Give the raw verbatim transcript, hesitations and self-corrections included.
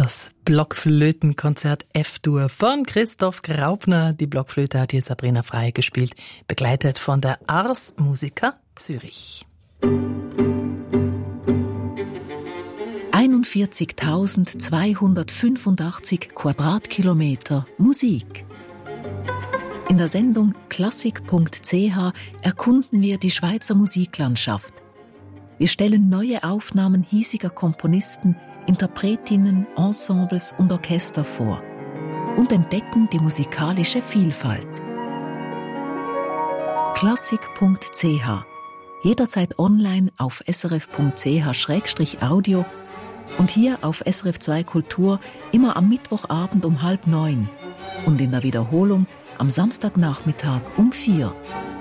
Das Blockflötenkonzert F-Dur von Christoph Graupner. Die Blockflöte hat hier Sabrina Frey gespielt, begleitet von der Ars Musica Zürich. einundvierzigtausendzweihundertfünfundachtzig Quadratkilometer Musik. In der Sendung Klassik punkt c h erkunden wir die Schweizer Musiklandschaft. Wir stellen neue Aufnahmen hiesiger Komponisten, Interpretinnen, Ensembles und Orchester vor und entdecken die musikalische Vielfalt. Klassik punkt c h, jederzeit online auf s r f punkt c h Schrägstrich audio und hier auf S R F zwei Kultur immer am Mittwochabend um halb neun und in der Wiederholung am Samstagnachmittag um vier.